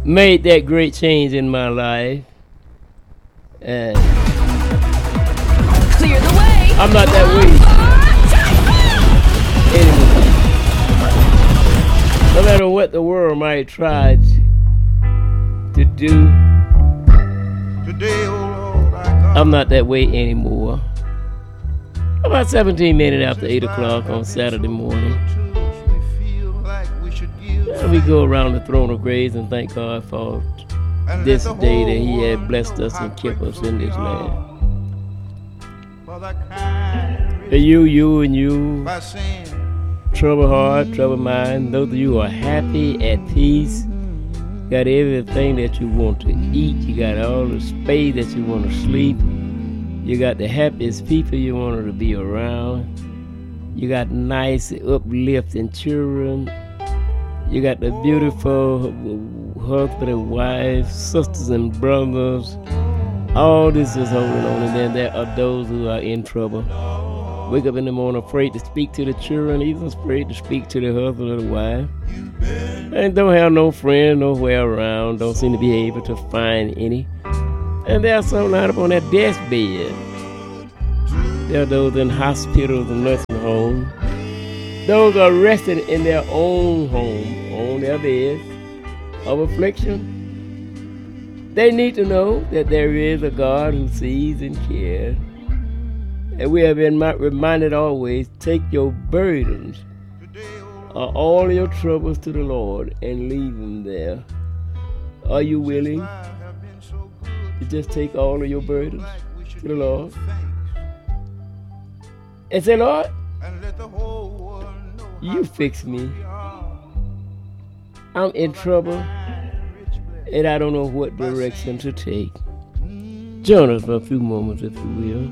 made that great change in my life. And clear the way. I'm not that way anymore. No matter what the world might try to do, I'm not that way anymore. About 17 minutes after 8 o'clock on Saturday morning, we go around the throne of grace and thank God for this day that He had blessed us and kept us in this land. And you, trouble heart, trouble mind, those of you who are happy, at peace, got everything that you want to eat, you got all the space that you want to sleep, you got the happiest people you want to be around, you got nice, uplifting children, you got the beautiful husband and wife, sisters and brothers. All this is holding on, and then there are those who are in trouble. Wake up in the morning afraid to speak to the children, even afraid to speak to the husband or the wife. And don't have no friend nowhere around, don't seem to be able to find any. And there are some lined up on their deathbed. There are those in hospitals and nursing homes. Those are resting in their own home, on their beds of affliction. They need to know that there is a God who sees and cares. And we have been reminded always, take your burdens, all your troubles to the Lord and leave them there. Are you willing to just take all of your burdens to the Lord? And say, Lord, you fix me. I'm in trouble, and I don't know what direction to take. Join us for a few moments, if you will.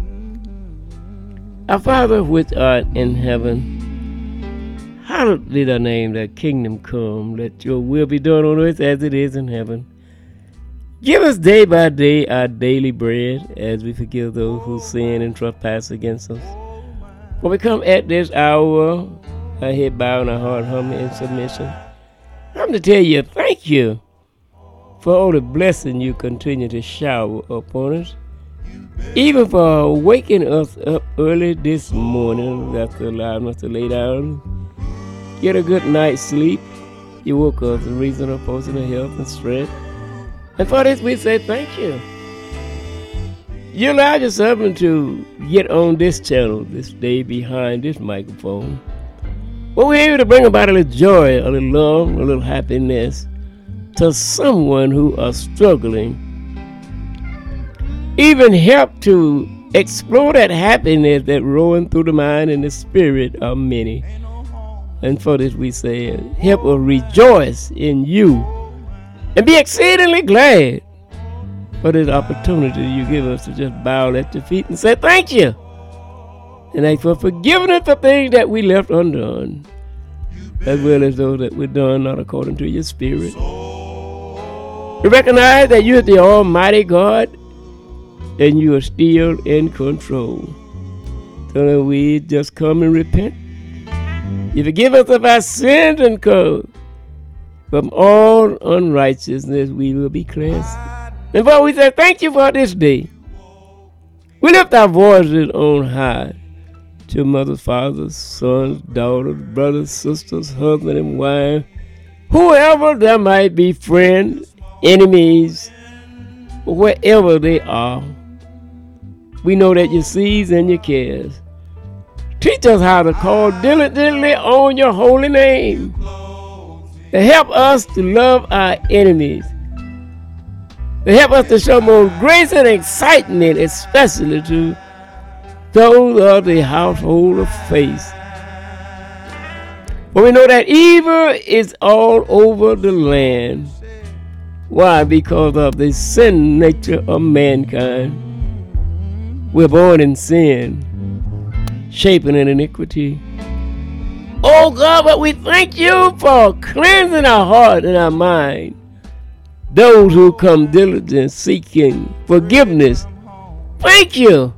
Our Father which art in heaven, hallowed be thy name, thy kingdom come, let your will be done on earth as it is in heaven. Give us day by day our daily bread, as we forgive those who sin and trespass against us. For we come at this hour, our head bowed and our heart humble in submission. I'm to tell you, thank you for all the blessing you continue to shower upon us. Even for waking us up early this morning after allowing us to lay down, get a good night's sleep. You woke us a reasonable portion of health and strength. And for this we say thank you. You allowed your servant to get on this channel this day behind this microphone. But we're able to bring about a little joy, a little love, a little happiness to someone who are struggling. Even help to explore that happiness that rolling through the mind and the spirit of many. And for this we say, help us rejoice in you and be exceedingly glad for this opportunity you give us to just bow at your feet and say thank you. And ask for forgiveness for things that we left undone, as well as those that were done not according to your spirit. We recognize that you are the Almighty God, and you are still in control. So we just come and repent. You forgive us of our sins and come from all unrighteousness, we will be cleansed. And Father, we say thank you for this day. We lift our voices on high to mothers, fathers, sons, daughters, brothers, sisters, husband and wife, whoever there might be, friends, enemies, wherever they are. We know that you sees and you cares. Teach us how to call diligently on your holy name. To help us to love our enemies. To help us to show more grace and excitement, especially to those of the household of faith. For we know that evil is all over the land. Why? Because of the sin nature of mankind. We're born in sin, shaping in iniquity. Oh God, but we thank you for cleansing our heart and our mind. Those who come diligent, seeking forgiveness, thank you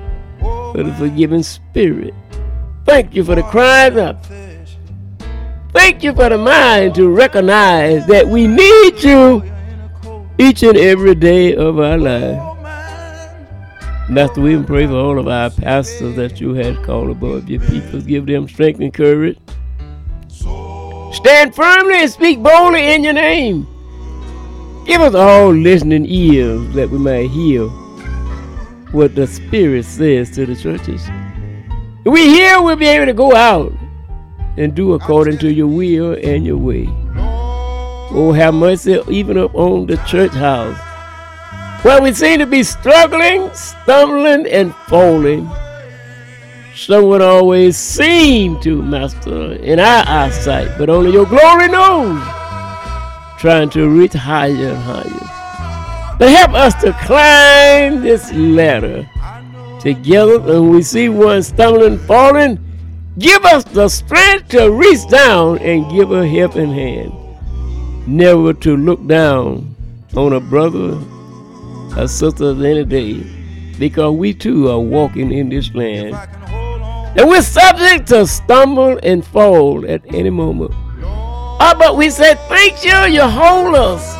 for the forgiving spirit. Thank you for the cries of thank you for the mind to recognize that we need you each and every day of our life. Master, we pray for all of our pastors that you had called above your people. Give them strength and courage. Stand firmly and speak boldly in your name. Give us all listening ears that we may hear what the Spirit says to the churches. If we hear, we'll be able to go out and do according to your will and your way. Oh, have mercy even up on the church house, where we seem to be struggling, stumbling, and falling. Someone always seem to, Master, in our eyesight, but only your glory knows, trying to reach higher and higher. But help us to climb this ladder together. When we see one stumbling, falling, give us the strength to reach down and give a helping hand. Never to look down on a brother or sister any day, because we too are walking in this land. And we're subject to stumble and fall at any moment. But we say, thank you, you hold us.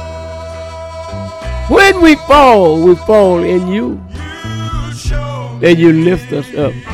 When we fall in you. And you lift us up.